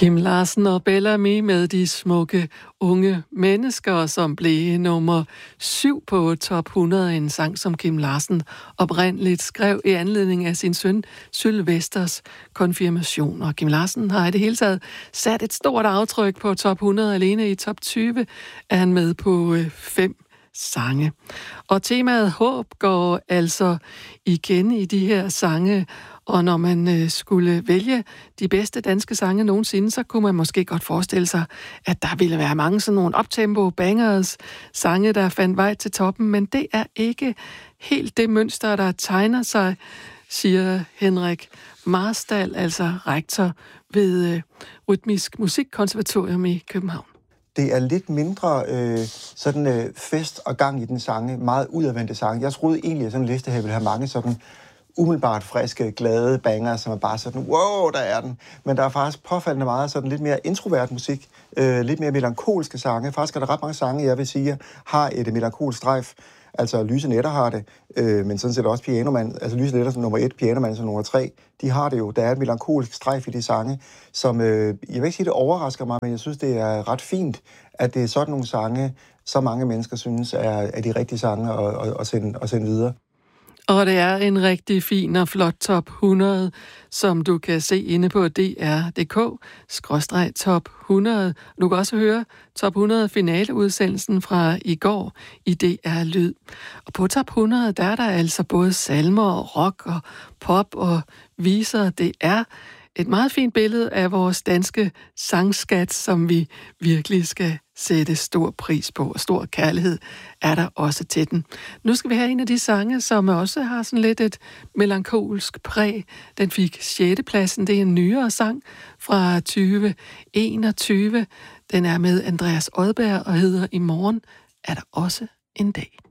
Kim Larsen og Bellamy med de smukke unge mennesker, som blev nummer 7 på top 100, en sang, som Kim Larsen oprindeligt skrev i anledning af sin søn Sylvesters konfirmation. Og Kim Larsen har i det hele taget sat et stort aftryk på top 100. Alene i top 20 er han med på 5 sange. Og temaet håb går altså igen i de her sange, og når man skulle vælge de bedste danske sange nogensinde, så kunne man måske godt forestille sig, at der ville være mange sådan nogle uptempo bangers, sange, der fandt vej til toppen, men det er ikke helt det mønster, der tegner sig, siger Henrik Marstal, altså rektor ved Rytmisk Musikkonservatorium i København. Det er lidt mindre fest og gang i den sange, meget udadvendte sange. Jeg troede egentlig, at sådan en liste her ville have mange sådan umiddelbart friske, glade banger, som er bare sådan, wow, der er den. Men der er faktisk påfaldende meget sådan lidt mere introvert musik, lidt mere melankolske sange. Faktisk er der ret mange sange, jeg vil sige, har et melankolsk strejf. Altså Lyse Nætter har det, men sådan set også Pianoman. Altså Lyse Nætter som nummer 1, Pianoman som nummer 3. De har det jo. Der er et melankolsk strejf i de sange, som, jeg vil ikke sige, det overrasker mig, men jeg synes, det er ret fint, at det er sådan nogle sange, så mange mennesker synes er de rigtige sange at sende videre. Og det er en rigtig fin og flot top 100, som du kan se inde på dr.dk/top 100. Du kan også høre top 100 finaleudsendelsen fra i går i DR Lyd. Og på top 100, der er der altså både salmer, rock og pop og viser. Det er et meget fint billede af vores danske sangskat, som vi virkelig skal sætte stor pris på, og stor kærlighed er der også til den. Nu skal vi have en af de sange, som også har sådan lidt et melankolsk præg. Den fik 6. pladsen. Det er en nyere sang fra 2021. Den er med Andreas Odberg og hedder I morgen er der også en dag.